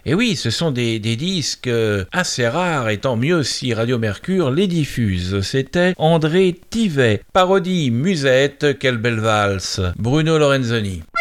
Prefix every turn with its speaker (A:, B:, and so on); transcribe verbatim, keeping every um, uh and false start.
A: Et oui, ce sont des, des disques assez rares, et tant mieux si Radio Mercure les diffuse. C'était André Thivet, parodie Musette, quelle belle valse, Bruno Lorenzoni.